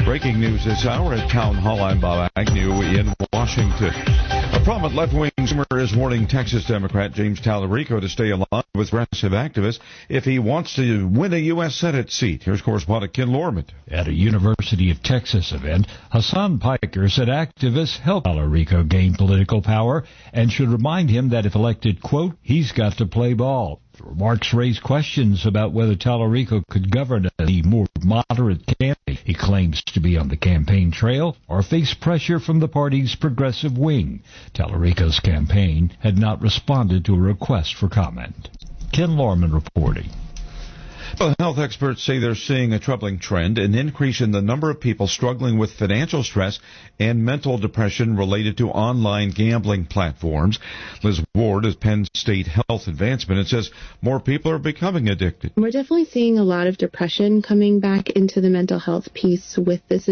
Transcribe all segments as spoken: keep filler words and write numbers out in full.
Breaking news this hour at Town Hall. I'm Bob Agnew in Washington. A prominent left-wing consumer is warning Texas Democrat James Tallarico to stay aligned with progressive activists if he wants to win a U S Senate seat. Here's correspondent Ken Lorman. At a University of Texas event, Hassan Piker said activists help Tallarico gain political power and should remind him that if elected, quote, he's got to play ball. The remarks raised questions about whether Tallarico could govern as a more moderate candidate he claims to be on the campaign trail or face pressure from the party's progressive wing. Tallarico's campaign had not responded to a request for comment. Ken Lorman reporting. Well, health experts say they're seeing a troubling trend, an increase in the number of people struggling with financial stress and mental depression related to online gambling platforms. Liz Ward is Penn State Health Advancement and says more people are becoming addicted. We're definitely seeing a lot of depression coming back into the mental health piece with this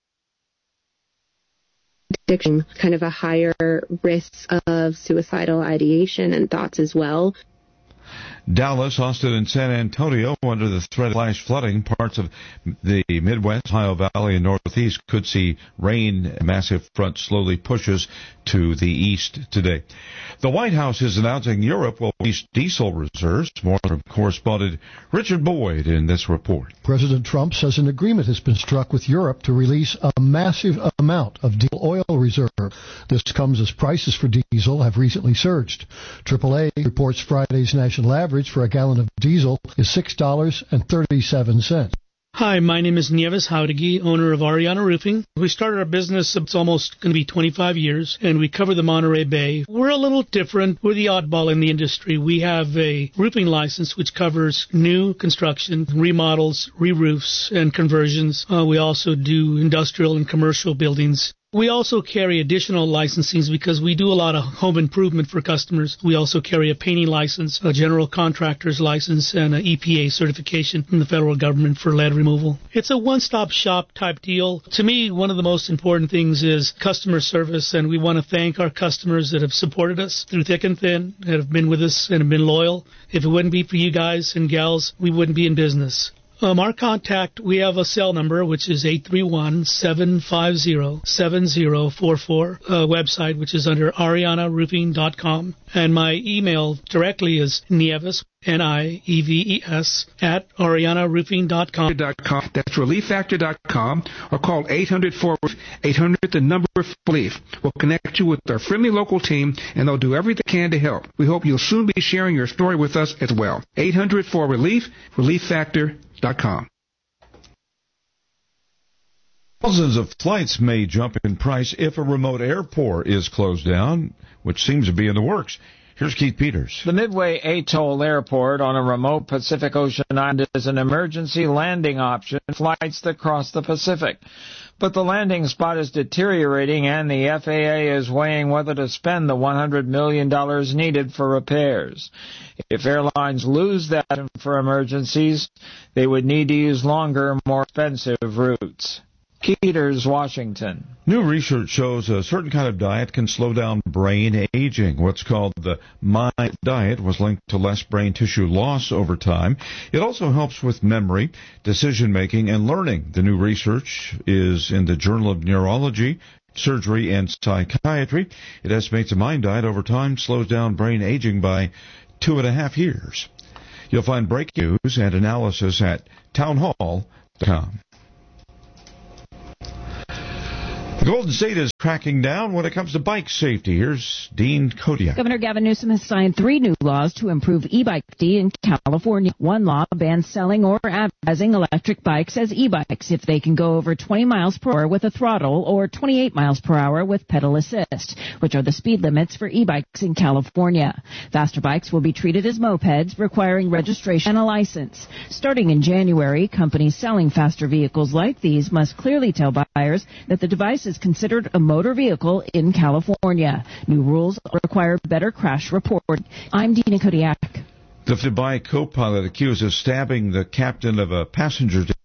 addiction, kind of a higher risk of suicidal ideation and thoughts as well. Dallas, Austin, and San Antonio under the threat of flash flooding. Parts of the Midwest, Ohio Valley, and Northeast could see rain. A massive front slowly pushes to the east today. The White House is announcing Europe will release diesel reserves. More from correspondent Richard Boyd in this report. President Trump says an agreement has been struck with Europe to release a massive amount of diesel oil reserve. This comes as prices for diesel have recently surged. triple A reports Friday's national average for a gallon of diesel is six dollars and thirty-seven cents. Hi, my name is Nieves Haudigui, owner of Ariana Roofing. We started our business, it's almost going to be twenty-five years, and we cover the Monterey Bay. We're a little different. We're the oddball in the industry. We have a roofing license which covers new construction, remodels, re-roofs, and conversions. Uh, we also do industrial and commercial buildings. We also carry additional licensings because we do a lot of home improvement for customers. We also carry a painting license, a general contractor's license, and an E P A certification from the federal government for lead removal. It's a one-stop shop type deal. To me, one of the most important things is customer service, and we want to thank our customers that have supported us through thick and thin, that have been with us and have been loyal. If it wouldn't be for you guys and gals, we wouldn't be in business. Um, our contact, we have a cell number, which is eight three one, seven five zero, seven zero four four, a website, which is under ariana roofing dot com. And my email directly is Nieves, N I E V E S, at ariana roofing dot com. That's relief factor dot com, or call eight hundred four eight hundred, the number for relief. We'll connect you with our friendly local team, and they'll do everything they can to help. We hope you'll soon be sharing your story with us as well. eight hundred four relief, relief factor dot com. Thousands of flights may jump in price if a remote airport is closed down, which seems to be in the works. Here's Keith Peters. The Midway Atoll Airport on a remote Pacific Ocean island is an emergency landing option for flights that cross the Pacific. But the landing spot is deteriorating, and the F A A is weighing whether to spend the one hundred million dollars needed for repairs. If airlines lose that for emergencies, they would need to use longer, more expensive routes. Peters, Washington. New research shows a certain kind of diet can slow down brain aging. What's called the MIND diet was linked to less brain tissue loss over time. It also helps with memory, decision-making, and learning. The new research is in the Journal of Neurology, Surgery, and Psychiatry. It estimates a MIND diet over time slows down brain aging by two and a half years. You'll find breaking news and analysis at town hall dot com. The Golden State is cracking down when it comes to bike safety. Here's Dean Kodiak. Governor Gavin Newsom has signed three new laws to improve e-bike safety in California. One law bans selling or advertising electric bikes as e-bikes if they can go over twenty miles per hour with a throttle or twenty-eight miles per hour with pedal assist, which are the speed limits for e-bikes in California. Faster bikes will be treated as mopeds, requiring registration and a license. Starting in January, companies selling faster vehicles like these must clearly tell buyers that the device is considered a motor vehicle in California. New rules require better crash reporting. I'm Dina Kodiak. The Dubai co-pilot accused of stabbing the captain of a passenger